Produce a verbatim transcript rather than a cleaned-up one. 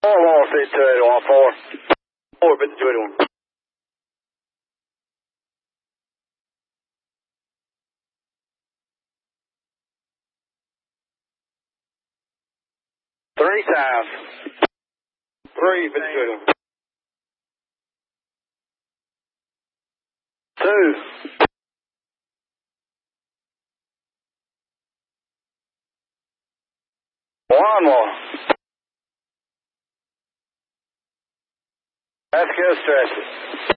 Four wall sit to it on four. Four bit to it on. Three times. Three bit to it on. Two. One more. That's good stretches.